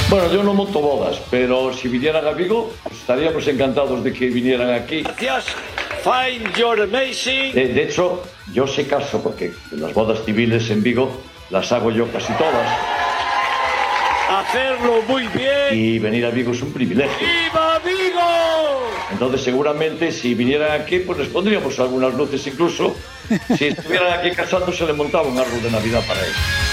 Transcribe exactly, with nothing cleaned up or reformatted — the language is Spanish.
Bueno, yo no monto bodas, pero si vinieran a Vigo, pues estaríamos encantados de que vinieran aquí. Gracias. Fine, you're amazing. De, de hecho, yo sé caso porque las bodas civiles en Vigo las hago yo casi todas. Hacerlo muy bien. Y venir a Vigo es un privilegio. ¡Viva Vigo! Entonces, seguramente, si vinieran aquí, pues les pondríamos algunas luces incluso. Si estuvieran aquí casándose, le montaba un árbol de Navidad para ellos.